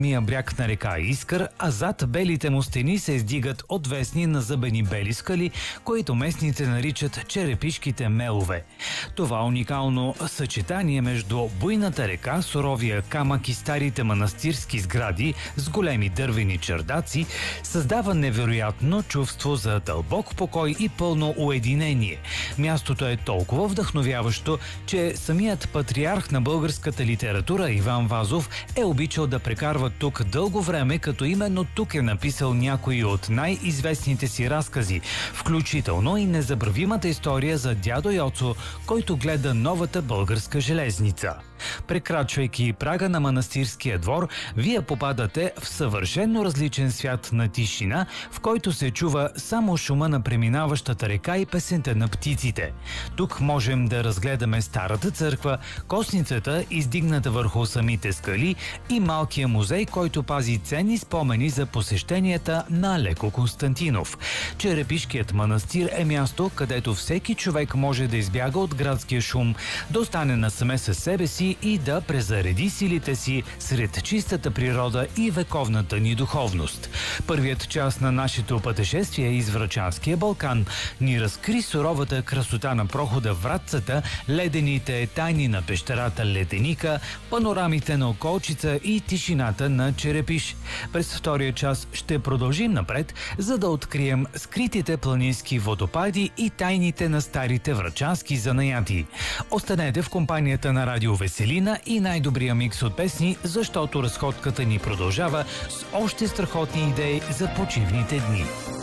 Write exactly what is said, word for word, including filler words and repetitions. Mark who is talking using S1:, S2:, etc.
S1: Мия бряг на река Искър, а зад белите му стени се издигат отвесни назъбени бели скали, които местните наричат черепишките мелове. Това уникално съчетание между буйната река, суровия камък и старите манастирски сгради с големи дървени чердаци създава невероятно чувство за дълбок покой и пълно уединение. Мястото е толкова вдъхновяващо, че самият патриарх на българската литература Иван Вазов е обичал да прекарва тук дълго време, като именно тук е написал някои от най-известните си разкази, включително и незабравимата история за дядо Йоцо, който гледа новата българска железница. Прекрачвайки прага на манастирския двор, вие попадате в съвършено различен свят на тишина, в който се чува само шума на преминаващата река и песента на птиците. Тук можем да разгледаме старата църква, косницата, издигната върху самите скали, и малкия музей, който пази ценни спомени за посещенията на Алеко Константинов. Черепишкият манастир е място, където всеки човек може да избяга от градския шум, да остане насаме със себе си и да презареди силите си сред чистата природа и вековната ни духовност. Първият част на нашето пътешествие из Врачанския Балкан ни разкри суровата красота на прохода Вратцата, ледените тайни на пещерата Леденика, панорамите на Околчица и тишината на Черепиш. През втория час ще продължим напред, за да открием скритите планински водопади и тайните на старите врачански занаяти. Останете в компанията на Радио Веселина и най-добрия микс от песни, защото разходката ни продължава с още страхотни идеи за почивните дни.